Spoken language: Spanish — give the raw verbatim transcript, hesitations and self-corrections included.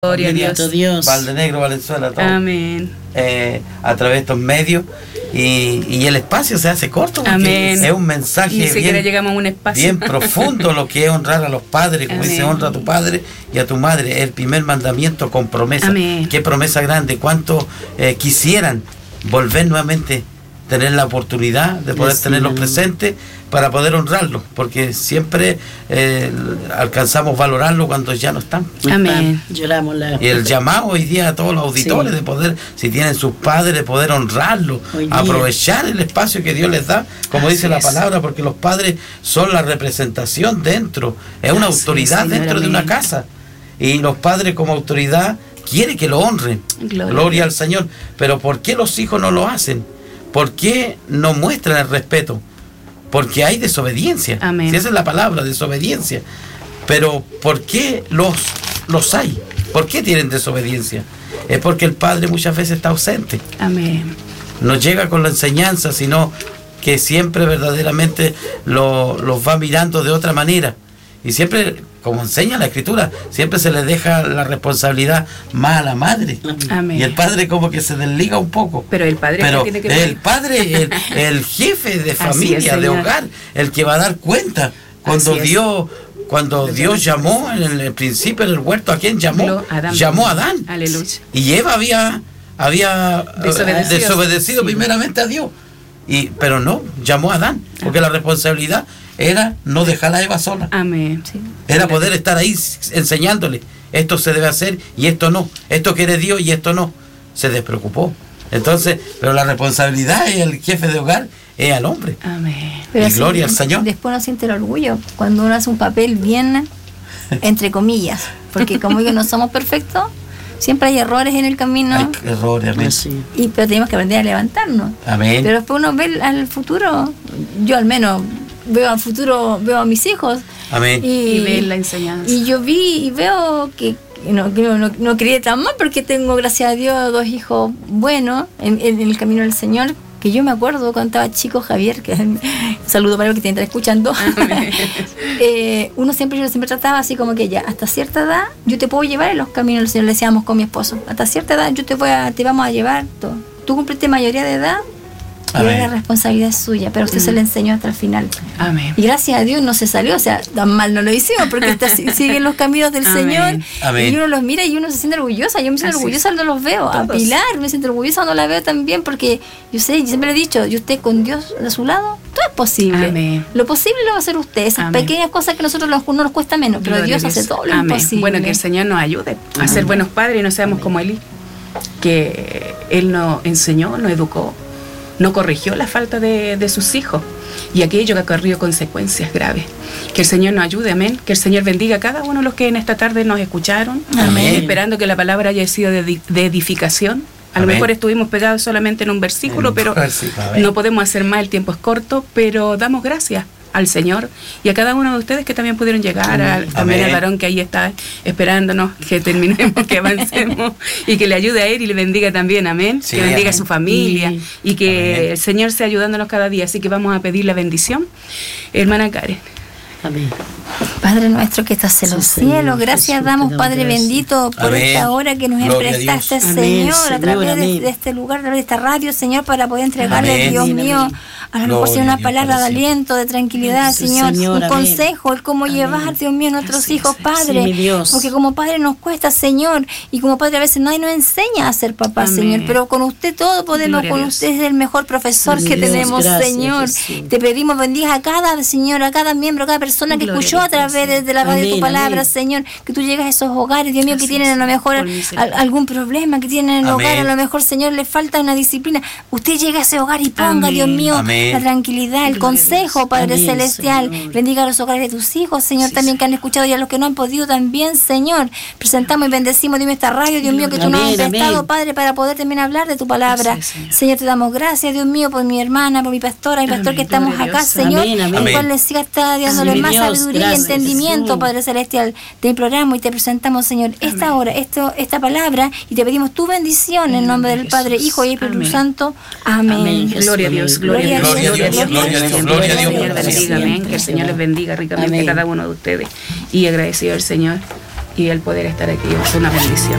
Gloria a Dios. Dios. Valdenegro, Valenzuela, todo. Amén. Eh, a través de estos medios y, y el espacio se hace corto porque Amén. es un mensaje Ni siquiera bien, llegamos a un espacio. bien profundo lo que es honrar a los padres, como Amén. dice, honra a tu padre y a tu madre, el primer mandamiento con promesa. Amén. Qué promesa grande, cuánto eh, quisieran volver nuevamente, tener la oportunidad de poder Sí. tenerlos presentes para poder honrarlos, porque siempre eh, alcanzamos valorarlo cuando ya no están. Amén. Lloramos la... Y el llamado hoy día a todos los auditores Sí. de poder, si tienen sus padres, de poder honrarlos, Hoy día. aprovechar el espacio que Dios les da, como Así dice la es. palabra, porque los padres son la representación dentro, es una Así es, autoridad Señor, dentro de amén. una casa. Y los padres como autoridad quieren que lo honren. Gloria. Gloria al Señor. Pero ¿por qué los hijos no lo hacen? ¿Por qué no muestran el respeto? Porque hay desobediencia. Amén. Si esa es la palabra, desobediencia. Pero ¿por qué los, los hay? ¿Por qué tienen desobediencia? Es porque el padre muchas veces está ausente. Amén. No llega con la enseñanza, sino que siempre verdaderamente lo- los va mirando de otra manera. Y siempre, como enseña la Escritura, siempre se le deja la responsabilidad más a la madre. Amén. Y el padre como que se desliga un poco. Pero el padre Pero tiene que ver. el padre, el, el jefe de Así familia, es, de Señor. hogar, el que va a dar cuenta cuando Así es. Dios, cuando Dios llamó en el principio en el huerto, ¿a quién llamó? Lo- Adán. Llamó a Adán. Aleluya. Y Eva había, había eh, Desobedecido. desobedecido Sí. primeramente a Dios. Y, pero no, llamó a Adán, porque la responsabilidad era no dejar a Eva sola. Amén. Sí. Era poder estar ahí enseñándole, esto se debe hacer y esto no, esto quiere Dios y esto no. Se despreocupó. Entonces, pero la responsabilidad es el jefe de hogar, es al hombre. Amén. Pero Y así, gloria al Señor. Después uno siente el orgullo cuando uno hace un papel bien, entre comillas, porque como digo, no somos perfectos, siempre hay errores en el camino, Hay errores, amén. Así. y pero tenemos que aprender a levantarnos. Amén. Pero después uno ve al futuro, yo al menos veo al futuro, veo a mis hijos, Amén. y, Y ver la enseñanza. y yo vi y veo que no, que no, no, no quería tan mal porque tengo, gracias a Dios, dos hijos buenos en, en el camino del Señor. Que yo me acuerdo cuando estaba chico, Javier, que un saludo para los que te están escuchando. eh, uno siempre, yo siempre trataba así como que ya, hasta cierta edad, yo te puedo llevar en los caminos del Señor, le decíamos con mi esposo. Hasta cierta edad, yo te voy a, te vamos a llevar todo. Tú cumpliste mayoría de edad, y Amén. ahora la responsabilidad es suya, pero usted se le enseñó hasta el final. Amén. Y gracias a Dios no se salió, o sea, tan mal no lo hicimos, porque está, siguen los caminos del Amén. Señor. Amén. Y uno los mira y uno se siente orgullosa. Yo me siento Así orgullosa cuando los veo. A Todos. Pilar me siento orgullosa cuando la veo también, porque yo sé, yo siempre le he dicho, y usted con Dios a su lado, todo es posible. Amén. Lo posible lo va a hacer usted, esas Amén. pequeñas cosas que a nosotros nos, no nos cuesta menos, pero Gloria Dios a hace todo lo Amén. imposible. Bueno, que el Señor nos ayude a ser buenos padres y no seamos como Elí, que Él nos enseñó, nos educó, no corrigió la falta de, de sus hijos y aquello que ha corrido consecuencias graves. Que el Señor nos ayude, amén. Que el Señor bendiga a cada uno de los que en esta tarde nos escucharon, Amén. esperando que la palabra haya sido de, de edificación. A lo Amén. mejor estuvimos pegados solamente en un versículo, En un pero versículo, amén. no podemos hacer más, el tiempo es corto, pero damos gracias al Señor y a cada uno de ustedes que también pudieron llegar, al- también Amén. al varón que ahí está esperándonos, que terminemos, que avancemos y que le ayude a él y le bendiga también, amén, Sí, que bendiga amén. a su familia Sí. y que Amén. el Señor sea ayudándonos cada día, así que vamos a pedir la bendición. Hermana Karen. Amén. Padre nuestro que estás en Sí, los Señor, cielos, gracias Jesús, damos, te damos Padre gracias. bendito, por Amén. esta hora que nos Gloria a emprestaste, Dios. Señor, Amén, a través Señor, de, amén. de este lugar, a través de esta radio, Señor, para poder entregarle, Amén. Dios Amén, mío, amén. a lo mejor sea Gloria una a Dios, palabra de Padre, sí. aliento, de tranquilidad, Sí, Señor, Señor, un amén. consejo, el cómo Amén. llevar, Dios mío, a nuestros Así hijos, es. Padre, Sí, mi Dios. porque como Padre nos cuesta, Señor, y como Padre a veces nadie nos enseña a ser papá, Amén. Señor, pero con usted todo podemos, Gloria a con Dios. usted es el mejor profesor Sí, que Dios, tenemos, gracias, Señor. Jesús. Te pedimos bendiga a cada, Señor, a cada miembro, a cada persona que Gloria a escuchó Dios, a través gracias. de la radio Amén, tu palabra, amén. Señor, que tú llegas a esos hogares, Dios mío, que Así tienen es, a lo mejor por al- misericordia. algún problema, que tienen en el Amén. hogar, a lo mejor, Señor, le falta una disciplina. Usted llega a ese hogar y ponga, Amén. Dios mío, Amén. la tranquilidad, el Gloria a consejo, Dios. Padre Amén, Celestial. Señor. Bendiga a los hogares de tus hijos, Señor, Sí, también sí. que han escuchado y a los que no han podido también, Señor. Presentamos y bendecimos, Dios mío, esta radio, Dios mío, que tú nos has Amén, prestado, amén. Padre, para poder también hablar de tu palabra. Así es, Señor. Señor, te damos gracias, Dios mío, por mi hermana, por mi pastora, mi pastor Amén, que estamos gloria a acá, Dios. Señor. Amén, amén. El cual les siga está dándole Amén, más Dios, sabiduría y gracias, entendimiento, Jesús. Padre Celestial, del programa, y te presentamos, Señor, esta Amén. hora, esto, esta palabra, y te pedimos tu bendición en nombre del Padre, Jesús. Hijo y Espíritu Amén. Santo. Amén. Amén, Jesús. Gloria a Dios, gloria a Dios, Gloria a Dios, gloria a Dios, gloria a Dios, siempre. gloria a Dios. Que el Señor les bendiga, amén. Que el Señor les bendiga ricamente a Amén. cada uno de ustedes. Y agradecido al Señor y el poder estar aquí es una bendición.